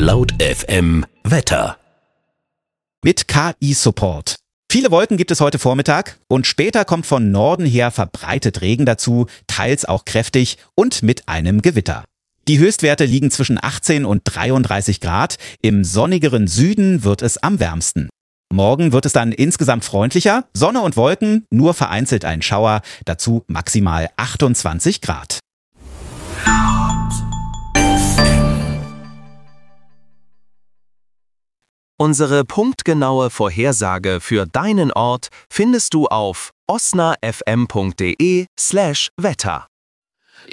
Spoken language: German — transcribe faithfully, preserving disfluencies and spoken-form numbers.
Laut F M Wetter. Mit K I-Support. Viele Wolken gibt es heute Vormittag und später kommt von Norden her verbreitet Regen dazu, teils auch kräftig und mit einem Gewitter. Die Höchstwerte liegen zwischen achtzehn und dreiunddreißig Grad. Im sonnigeren Süden wird es am wärmsten. Morgen wird es dann insgesamt freundlicher, Sonne und Wolken, nur vereinzelt ein Schauer, dazu maximal achtundzwanzig Grad. Unsere punktgenaue Vorhersage für deinen Ort findest du auf osnafm punkt de slash Wetter.